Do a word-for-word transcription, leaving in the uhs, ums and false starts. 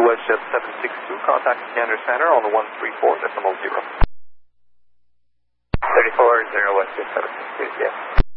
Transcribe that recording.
WestJet seven six two, contact Gander Center on the one three four decimal zero. thirty-four, zero, WestJet seven six two, yes.